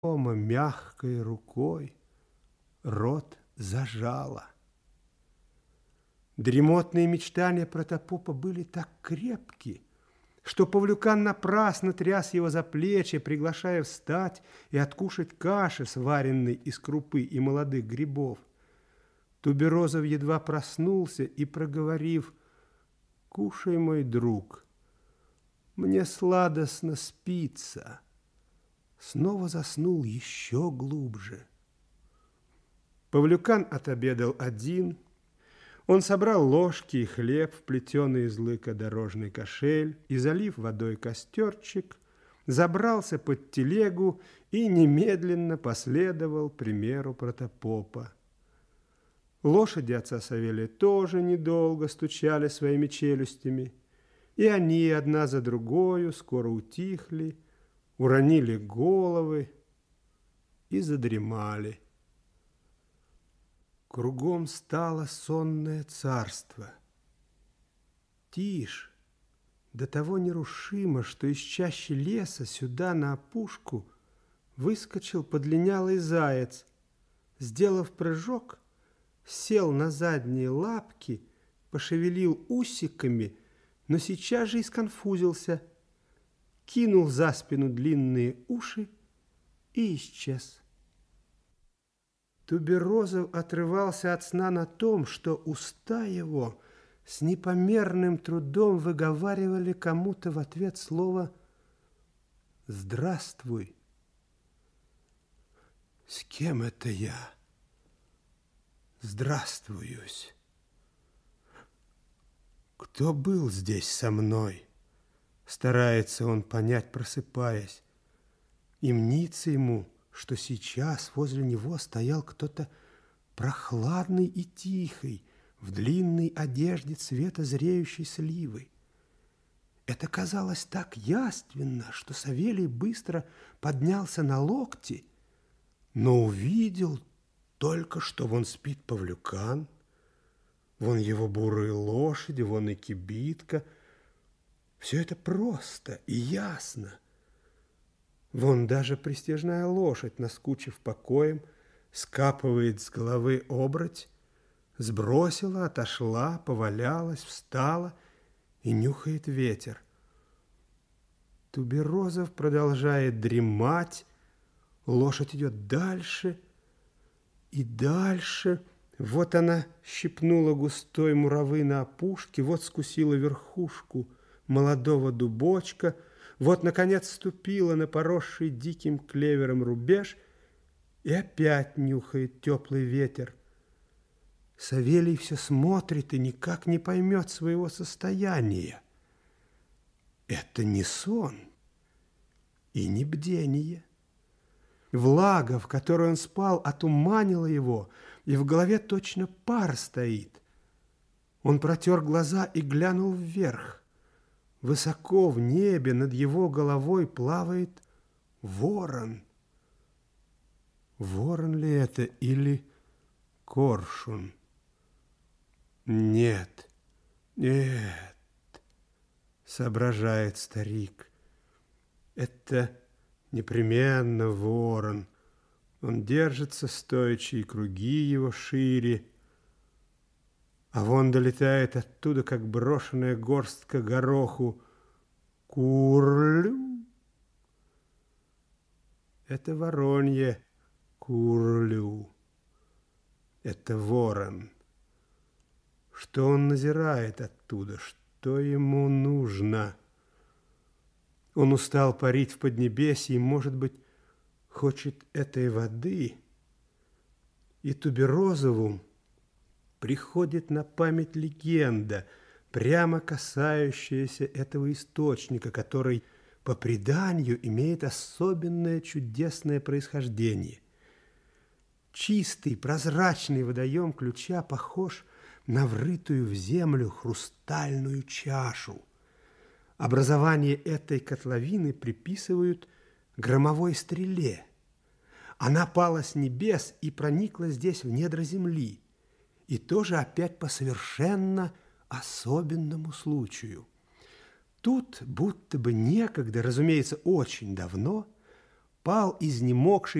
Тома мягкой рукой рот зажала. Дремотные мечтания протопопа были так крепки, что Павлюкан напрасно тряс его за плечи, приглашая встать и откушать каши, сваренной из крупы и молодых грибов. Туберозов едва проснулся и, проговорив: «Кушай, мой друг, мне сладостно спится», снова заснул еще глубже. Павлюкан отобедал один. Он собрал ложки и хлеб в плетеный из лыка дорожный кошель и, залив водой костерчик, забрался под телегу и немедленно последовал примеру протопопа. Лошади отца Савелия тоже недолго стучали своими челюстями, и они одна за другою скоро утихли, уронили головы и задремали. Кругом стало сонное царство. Тишь до того нерушимо, что из чащи леса сюда на опушку выскочил подлинялый заяц. Сделав прыжок, сел на задние лапки, пошевелил усиками, но сейчас же и сконфузился, кинул за спину длинные уши и исчез. Туберозов отрывался от сна на том, что уста его с непомерным трудом выговаривали кому-то в ответ слово «Здравствуй». С кем это я здравствуюсь? Кто был здесь со мной? Старается он понять, просыпаясь. И мнится ему, что сейчас возле него стоял кто-то прохладный и тихий, в длинной одежде цвета зреющей сливы. Это казалось так яственно, что Савелий быстро поднялся на локти, но увидел только, что вон спит Павлюкан, вон его бурые лошади, вон и кибитка. Все это просто и ясно. Вон даже пристяжная лошадь, наскучив покоем, скапывает с головы обрать, сбросила, отошла, повалялась, встала и нюхает ветер. Туберозов продолжает дремать, лошадь идет дальше и дальше. Вот она щипнула густой муравы на опушке, вот скусила верхушку молодого дубочка, вот, наконец, ступила на поросший диким клевером рубеж и опять нюхает теплый ветер. Савелий все смотрит и никак не поймет своего состояния. Это не сон и не бдение. Влага, в которой он спал, отуманила его, и в голове точно пар стоит. Он протер глаза и глянул вверх. Высоко в небе над его головой плавает ворон. Ворон ли это или коршун? Нет, нет, соображает старик. Это непременно ворон. Он держится стоячи, и круги его шире. А вон долетает оттуда, как брошенная горстка гороху, курлю. Это воронье курлю. Это ворон. Что он назирает оттуда? Что ему нужно? Он устал парить в поднебесье и, может быть, хочет этой воды. И Туберозову приходит на память легенда, прямо касающаяся этого источника, который, по преданию, имеет особенное чудесное происхождение. Чистый, прозрачный водоем Ключа похож на врытую в землю хрустальную чашу. Образование этой котловины приписывают громовой стреле. Она пала с небес и проникла здесь в недра земли. И тоже опять по совершенно особенному случаю. Тут будто бы некогда, разумеется, очень давно, пал изнемогший